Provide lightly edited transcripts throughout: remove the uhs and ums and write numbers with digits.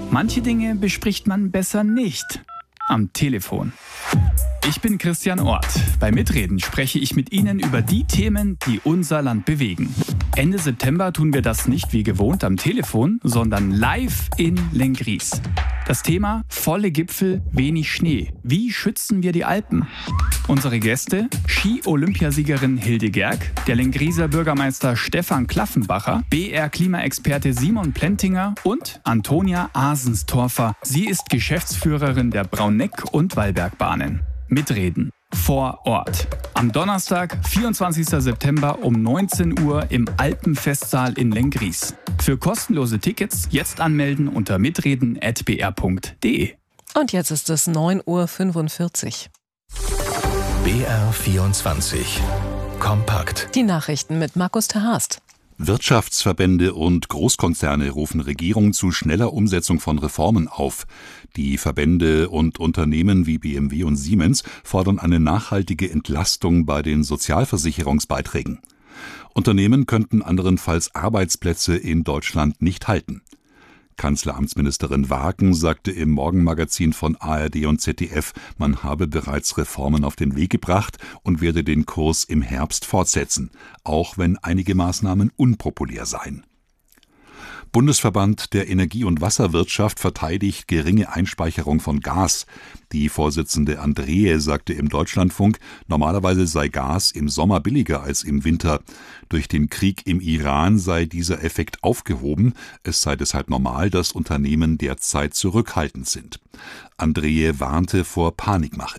Manche Dinge bespricht man besser nicht am Telefon. Ich bin Christian Orth. Bei Mitreden spreche ich mit Ihnen über die Themen, die unser Land bewegen. Ende September tun wir das nicht wie gewohnt am Telefon, sondern live in Lenggries. Das Thema: volle Gipfel, wenig Schnee. Wie schützen wir die Alpen? Unsere Gäste: Ski-Olympiasiegerin Hilde Gerg, der Lengrieser Bürgermeister Stefan Klaffenbacher, BR-Klimaexperte Simon Plentinger und Antonia Asenstorfer. Sie ist Geschäftsführerin der Brauneck- und Wallbergbahnen. Mitreden vor Ort. Am Donnerstag, 24. September um 19 Uhr im Alpenfestsaal in Lenggries. Für kostenlose Tickets jetzt anmelden unter mitreden@br.de. Und jetzt ist es 9:45 Uhr. BR24 Kompakt. Die Nachrichten mit Markus Terhast. Wirtschaftsverbände und Großkonzerne rufen Regierungen zu schneller Umsetzung von Reformen auf. Die Verbände und Unternehmen wie BMW und Siemens fordern eine nachhaltige Entlastung bei den Sozialversicherungsbeiträgen. Unternehmen könnten anderenfalls Arbeitsplätze in Deutschland nicht halten. Kanzleramtsministerin Wagen sagte im Morgenmagazin von ARD und ZDF, man habe bereits Reformen auf den Weg gebracht und werde den Kurs im Herbst fortsetzen, auch wenn einige Maßnahmen unpopulär seien. Bundesverband der Energie- und Wasserwirtschaft verteidigt geringe Einspeicherung von Gas. Die Vorsitzende Andreae sagte im Deutschlandfunk, normalerweise sei Gas im Sommer billiger als im Winter. Durch den Krieg im Iran sei dieser Effekt aufgehoben. Es sei deshalb normal, dass Unternehmen derzeit zurückhaltend sind. Andreae warnte vor Panikmache.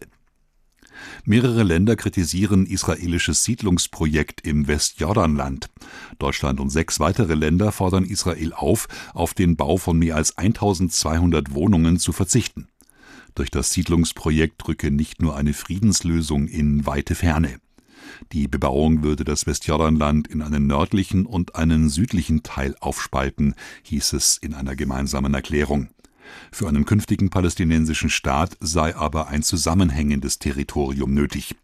Mehrere Länder kritisieren israelisches Siedlungsprojekt im Westjordanland. Deutschland und 6 weitere Länder fordern Israel auf den Bau von mehr als 1200 Wohnungen zu verzichten. Durch das Siedlungsprojekt rücke nicht nur eine Friedenslösung in weite Ferne. Die Bebauung würde das Westjordanland in einen nördlichen und einen südlichen Teil aufspalten, hieß es in einer gemeinsamen Erklärung. Für einen künftigen palästinensischen Staat sei aber ein zusammenhängendes Territorium nötig.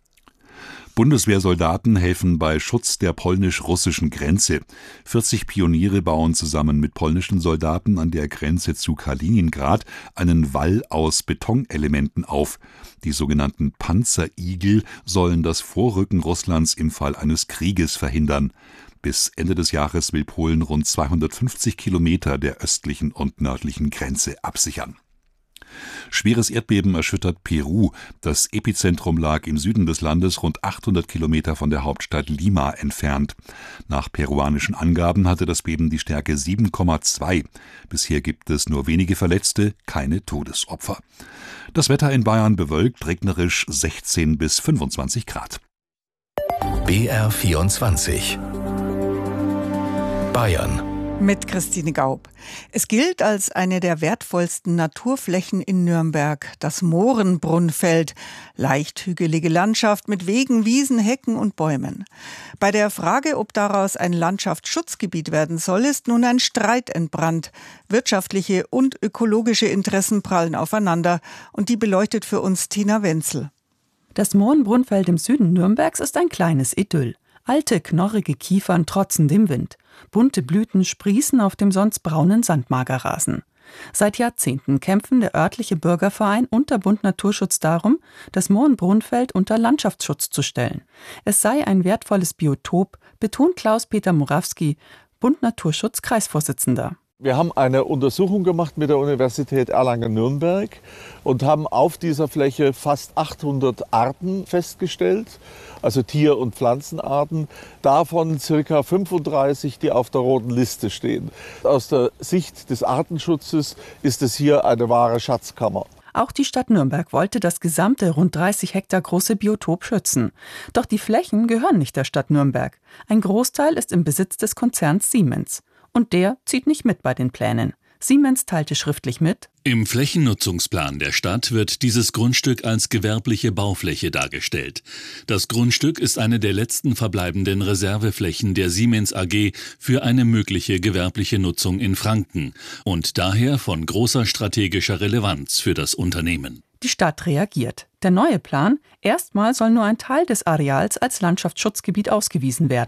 Bundeswehrsoldaten helfen bei Schutz der polnisch-russischen Grenze. 40 Pioniere bauen zusammen mit polnischen Soldaten an der Grenze zu Kaliningrad einen Wall aus Betonelementen auf. Die sogenannten Panzerigel sollen das Vorrücken Russlands im Fall eines Krieges verhindern. Bis Ende des Jahres will Polen rund 250 Kilometer der östlichen und nördlichen Grenze absichern. Schweres Erdbeben erschüttert Peru. Das Epizentrum lag im Süden des Landes, rund 800 Kilometer von der Hauptstadt Lima entfernt. Nach peruanischen Angaben hatte das Beben die Stärke 7,2. Bisher gibt es nur wenige Verletzte, keine Todesopfer. Das Wetter in Bayern bewölkt, regnerisch 16 bis 25 Grad. BR24 Bayern. Mit Christine Gaub. Es gilt als eine der wertvollsten Naturflächen in Nürnberg, das Mohrenbrunnfeld. Leicht hügelige Landschaft mit Wegen, Wiesen, Hecken und Bäumen. Bei der Frage, ob daraus ein Landschaftsschutzgebiet werden soll, ist nun ein Streit entbrannt. Wirtschaftliche und ökologische Interessen prallen aufeinander. Und die beleuchtet für uns Tina Wenzel. Das Mohrenbrunnfeld im Süden Nürnbergs ist ein kleines Idyll. Alte, knorrige Kiefern trotzen dem Wind. Bunte Blüten sprießen auf dem sonst braunen Sandmagerrasen. Seit Jahrzehnten kämpfen der örtliche Bürgerverein und der Bund Naturschutz darum, das Mohrenbrunnfeld unter Landschaftsschutz zu stellen. Es sei ein wertvolles Biotop, betont Klaus-Peter Morawski, Bund Naturschutz Kreisvorsitzender. Wir haben eine Untersuchung gemacht mit der Universität Erlangen-Nürnberg und haben auf dieser Fläche fast 800 Arten festgestellt, also Tier- und Pflanzenarten, davon ca. 35, die auf der roten Liste stehen. Aus der Sicht des Artenschutzes ist es hier eine wahre Schatzkammer. Auch die Stadt Nürnberg wollte das gesamte rund 30 Hektar große Biotop schützen. Doch die Flächen gehören nicht der Stadt Nürnberg. Ein Großteil ist im Besitz des Konzerns Siemens. Und der zieht nicht mit bei den Plänen. Siemens teilte schriftlich mit: Im Flächennutzungsplan der Stadt wird dieses Grundstück als gewerbliche Baufläche dargestellt. Das Grundstück ist eine der letzten verbleibenden Reserveflächen der Siemens AG für eine mögliche gewerbliche Nutzung in Franken und daher von großer strategischer Relevanz für das Unternehmen. Die Stadt reagiert. Der neue Plan: erstmal soll nur ein Teil des Areals als Landschaftsschutzgebiet ausgewiesen werden.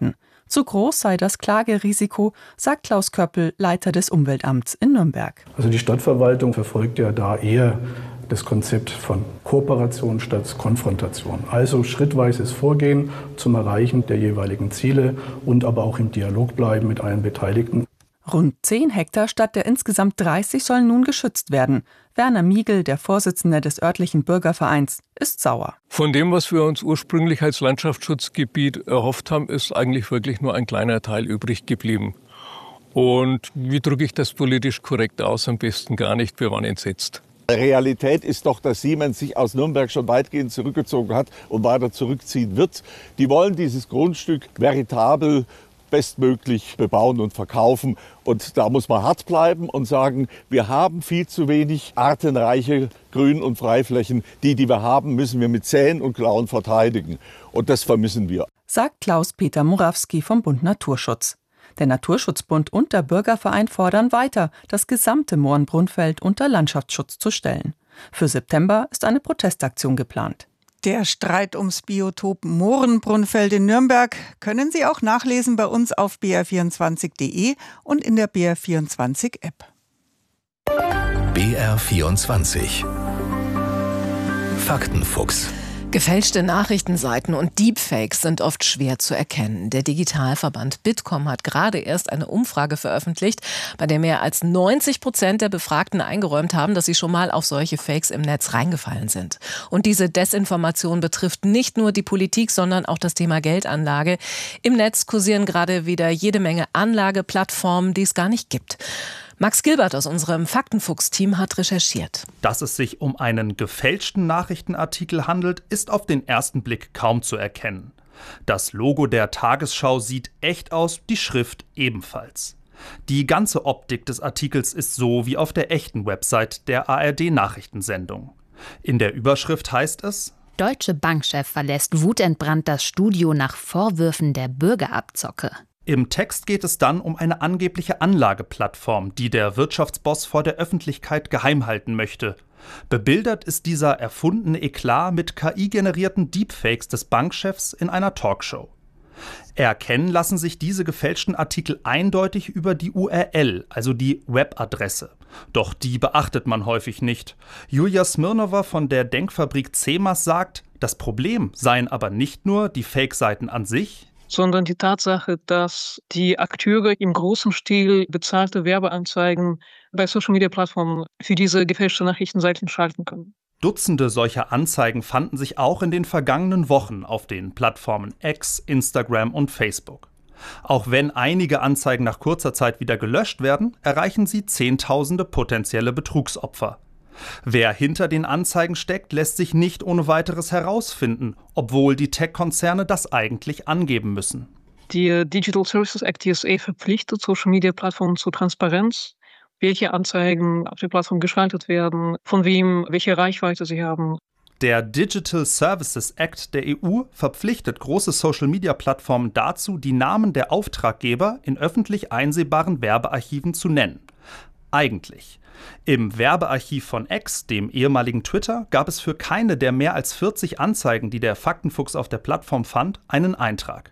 Zu groß sei das Klagerisiko, sagt Klaus Köppel, Leiter des Umweltamts in Nürnberg. Also die Stadtverwaltung verfolgt ja da eher das Konzept von Kooperation statt Konfrontation. Also schrittweises Vorgehen zum Erreichen der jeweiligen Ziele und aber auch im Dialog bleiben mit allen Beteiligten. Rund 10 Hektar statt der insgesamt 30 sollen nun geschützt werden. Werner Miegel, der Vorsitzende des örtlichen Bürgervereins, ist sauer. Von dem, was wir uns ursprünglich als Landschaftsschutzgebiet erhofft haben, ist eigentlich wirklich nur ein kleiner Teil übrig geblieben. Und wie drücke ich das politisch korrekt aus? Am besten gar nicht. Wir waren entsetzt. Realität ist doch, dass Siemens sich aus Nürnberg schon weitgehend zurückgezogen hat und weiter zurückziehen wird. Die wollen dieses Grundstück veritabel bestmöglich bebauen und verkaufen. Und da muss man hart bleiben und sagen, wir haben viel zu wenig artenreiche Grün- und Freiflächen. Die wir haben, müssen wir mit Zähnen und Klauen verteidigen. Und das vermissen wir. Sagt Klaus-Peter Morawski vom Bund Naturschutz. Der Naturschutzbund und der Bürgerverein fordern weiter, das gesamte Mohrenbrunfeld unter Landschaftsschutz zu stellen. Für September ist eine Protestaktion geplant. Der Streit ums Biotop Mohrenbrunfeld in Nürnberg können Sie auch nachlesen bei uns auf br24.de und in der BR24-App. BR24 Faktenfuchs. Gefälschte Nachrichtenseiten und Deepfakes sind oft schwer zu erkennen. Der Digitalverband Bitkom hat gerade erst eine Umfrage veröffentlicht, bei der mehr als 90% der Befragten eingeräumt haben, dass sie schon mal auf solche Fakes im Netz reingefallen sind. Und diese Desinformation betrifft nicht nur die Politik, sondern auch das Thema Geldanlage. Im Netz kursieren gerade wieder jede Menge Anlageplattformen, die es gar nicht gibt. Max Gilbert aus unserem Faktenfuchs-Team hat recherchiert. Dass es sich um einen gefälschten Nachrichtenartikel handelt, ist auf den ersten Blick kaum zu erkennen. Das Logo der Tagesschau sieht echt aus, die Schrift ebenfalls. Die ganze Optik des Artikels ist so wie auf der echten Website der ARD-Nachrichtensendung. In der Überschrift heißt es: Deutsche Bankchef verlässt wutentbrannt das Studio nach Vorwürfen der Bürgerabzocke. Im Text geht es dann um eine angebliche Anlageplattform, die der Wirtschaftsboss vor der Öffentlichkeit geheim halten möchte. Bebildert ist dieser erfundene Eklat mit KI-generierten Deepfakes des Bankchefs in einer Talkshow. Erkennen lassen sich diese gefälschten Artikel eindeutig über die URL, also die Webadresse. Doch die beachtet man häufig nicht. Julia Smirnova von der Denkfabrik CEMAS sagt, das Problem seien aber nicht nur die Fake-Seiten an sich, sondern die Tatsache, dass die Akteure im großen Stil bezahlte Werbeanzeigen bei Social-Media-Plattformen für diese gefälschten Nachrichtenseiten schalten können. Dutzende solcher Anzeigen fanden sich auch in den vergangenen Wochen auf den Plattformen X, Instagram und Facebook. Auch wenn einige Anzeigen nach kurzer Zeit wieder gelöscht werden, erreichen sie Zehntausende potenzielle Betrugsopfer. Wer hinter den Anzeigen steckt, lässt sich nicht ohne weiteres herausfinden, obwohl die Tech-Konzerne das eigentlich angeben müssen. Die Digital Services Act DSA verpflichtet Social-Media-Plattformen zur Transparenz, welche Anzeigen auf der Plattform geschaltet werden, von wem, welche Reichweite sie haben. Der Digital Services Act der EU verpflichtet große Social-Media-Plattformen dazu, die Namen der Auftraggeber in öffentlich einsehbaren Werbearchiven zu nennen. Eigentlich. Im Werbearchiv von X, dem ehemaligen Twitter, gab es für keine der mehr als 40 Anzeigen, die der Faktenfuchs auf der Plattform fand, einen Eintrag.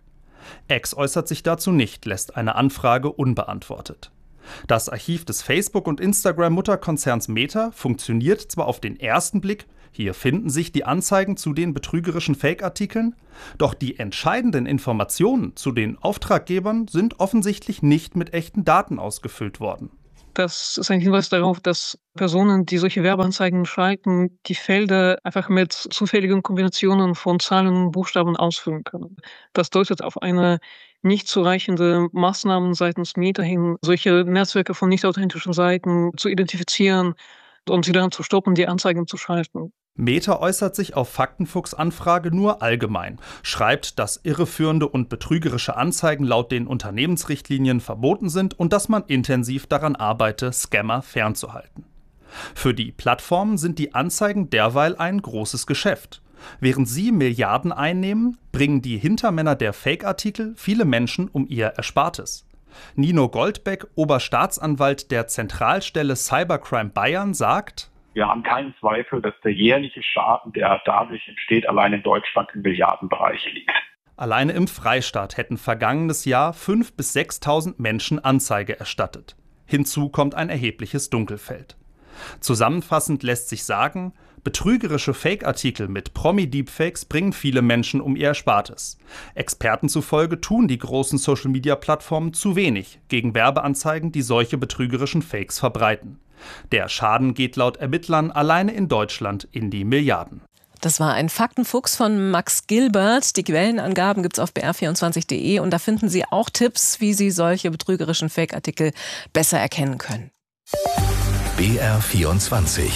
X äußert sich dazu nicht, lässt eine Anfrage unbeantwortet. Das Archiv des Facebook- und Instagram-Mutterkonzerns Meta funktioniert zwar auf den ersten Blick, hier finden sich die Anzeigen zu den betrügerischen Fake-Artikeln, doch die entscheidenden Informationen zu den Auftraggebern sind offensichtlich nicht mit echten Daten ausgefüllt worden. Das ist ein Hinweis darauf, dass Personen, die solche Werbeanzeigen schalten, die Felder einfach mit zufälligen Kombinationen von Zahlen und Buchstaben ausfüllen können. Das deutet auf eine nicht zureichende Maßnahmen seitens Meta hin, solche Netzwerke von nicht authentischen Seiten zu identifizieren und sie dann zu stoppen, die Anzeigen zu schalten. Meta äußert sich auf Faktenfuchs-Anfrage nur allgemein, schreibt, dass irreführende und betrügerische Anzeigen laut den Unternehmensrichtlinien verboten sind und dass man intensiv daran arbeite, Scammer fernzuhalten. Für die Plattformen sind die Anzeigen derweil ein großes Geschäft. Während sie Milliarden einnehmen, bringen die Hintermänner der Fake-Artikel viele Menschen um ihr Erspartes. Nino Goldbeck, Oberstaatsanwalt der Zentralstelle Cybercrime Bayern, sagt: Wir haben keinen Zweifel, dass der jährliche Schaden, der dadurch entsteht, allein in Deutschland im Milliardenbereich liegt. Alleine im Freistaat hätten vergangenes Jahr 5.000 bis 6.000 Menschen Anzeige erstattet. Hinzu kommt ein erhebliches Dunkelfeld. Zusammenfassend lässt sich sagen, betrügerische Fake-Artikel mit Promi-Deepfakes bringen viele Menschen um ihr Erspartes. Experten zufolge tun die großen Social-Media-Plattformen zu wenig gegen Werbeanzeigen, die solche betrügerischen Fakes verbreiten. Der Schaden geht laut Ermittlern alleine in Deutschland in die Milliarden. Das war ein Faktenfuchs von Max Gilbert. Die Quellenangaben gibt's auf br24.de und da finden Sie auch Tipps, wie Sie solche betrügerischen Fake-Artikel besser erkennen können. BR24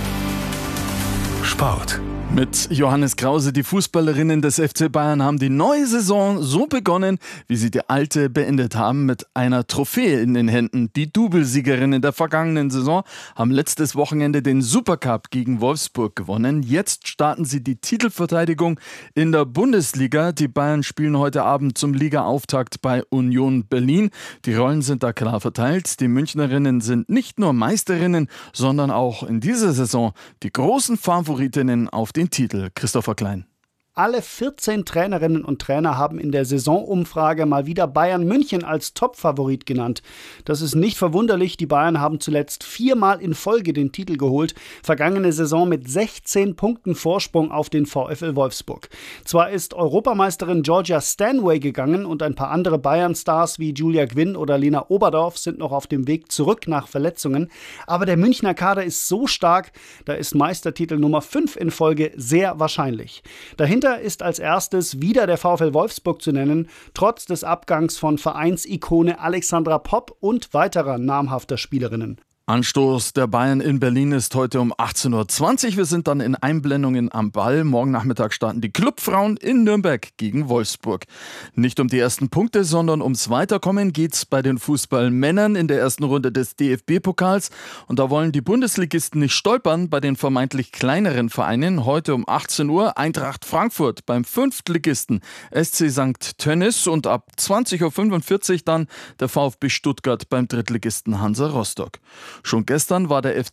Sport. Mit Johannes Krause, die Fußballerinnen des FC Bayern haben die neue Saison so begonnen, wie sie die alte beendet haben, mit einer Trophäe in den Händen. Die Doublesiegerinnen der vergangenen Saison haben letztes Wochenende den Supercup gegen Wolfsburg gewonnen. Jetzt starten sie die Titelverteidigung in der Bundesliga. Die Bayern spielen heute Abend zum Ligaauftakt bei Union Berlin. Die Rollen sind da klar verteilt. Die Münchnerinnen sind nicht nur Meisterinnen, sondern auch in dieser Saison die großen Favoritinnen auf den Titel. Christopher Klein. Alle 14 Trainerinnen und Trainer haben in der Saisonumfrage mal wieder Bayern München als Topfavorit genannt. Das ist nicht verwunderlich, die Bayern haben zuletzt 4-mal in Folge den Titel geholt, vergangene Saison mit 16 Punkten Vorsprung auf den VfL Wolfsburg. Zwar ist Europameisterin Georgia Stanway gegangen und ein paar andere Bayern-Stars wie Julia Gwynn oder Lena Oberdorf sind noch auf dem Weg zurück nach Verletzungen, aber der Münchner Kader ist so stark, da ist Meistertitel Nummer 5 in Folge sehr wahrscheinlich. Dahinter ist als erstes wieder der VfL Wolfsburg zu nennen, trotz des Abgangs von Vereinsikone Alexandra Popp und weiterer namhafter Spielerinnen. Anstoß der Bayern in Berlin ist heute um 18.20 Uhr. Wir sind dann in Einblendungen am Ball. Morgen Nachmittag starten die Clubfrauen in Nürnberg gegen Wolfsburg. Nicht um die ersten Punkte, sondern ums Weiterkommen geht's bei den Fußballmännern in der ersten Runde des DFB-Pokals. Und da wollen die Bundesligisten nicht stolpern bei den vermeintlich kleineren Vereinen. Heute um 18 Uhr Eintracht Frankfurt beim Fünftligisten SC St. Tönnies und ab 20.45 Uhr dann der VfB Stuttgart beim Drittligisten Hansa Rostock. Schon gestern war der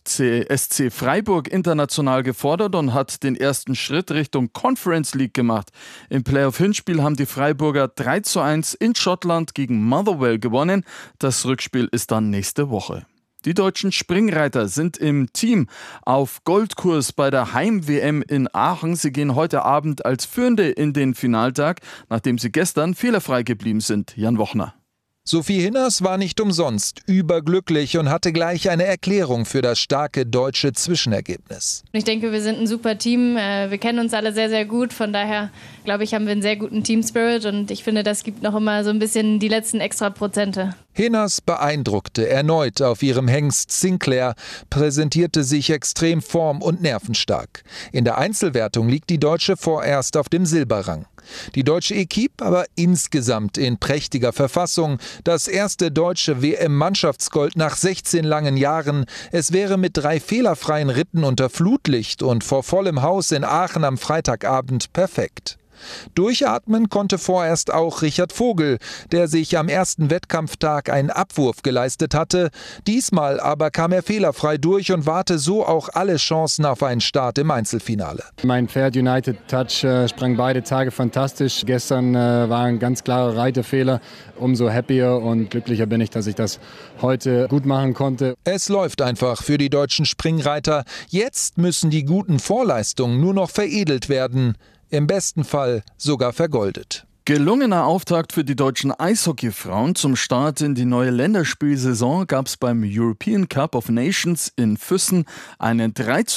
SC Freiburg international gefordert und hat den ersten Schritt Richtung Conference League gemacht. Im Playoff-Hinspiel haben die Freiburger 3:1 in Schottland gegen Motherwell gewonnen. Das Rückspiel ist dann nächste Woche. Die deutschen Springreiter sind im Team auf Goldkurs bei der Heim-WM in Aachen. Sie gehen heute Abend als Führende in den Finaltag, nachdem sie gestern fehlerfrei geblieben sind. Jan Wochner. Sophie Hinners war nicht umsonst überglücklich und hatte gleich eine Erklärung für das starke deutsche Zwischenergebnis. Ich denke, wir sind ein super Team. Wir kennen uns alle sehr, sehr gut. Von daher, glaube ich, haben wir einen sehr guten Team-Spirit. Und ich finde, das gibt noch immer so ein bisschen die letzten extra Prozente. Hinners beeindruckte erneut auf ihrem Hengst Sinclair, präsentierte sich extrem form- und nervenstark. In der Einzelwertung liegt die Deutsche vorerst auf dem Silberrang. Die deutsche Equipe aber insgesamt in prächtiger Verfassung. Das erste deutsche WM-Mannschaftsgold nach 16 langen Jahren. Es wäre mit 3 fehlerfreien Ritten unter Flutlicht und vor vollem Haus in Aachen am Freitagabend perfekt. Durchatmen konnte vorerst auch Richard Vogel, der sich am ersten Wettkampftag einen Abwurf geleistet hatte. Diesmal aber kam er fehlerfrei durch und wahrte so auch alle Chancen auf einen Start im Einzelfinale. Mein Pferd United Touch sprang beide Tage fantastisch. Gestern war ein ganz klarer Reiterfehler. Umso happier und glücklicher bin ich, dass ich das heute gut machen konnte. Es läuft einfach für die deutschen Springreiter. Jetzt müssen die guten Vorleistungen nur noch veredelt werden. Im besten Fall sogar vergoldet. Gelungener Auftakt für die deutschen Eishockeyfrauen. Zum Start in die neue Länderspielsaison gab es beim European Cup of Nations in Füssen einen 3:1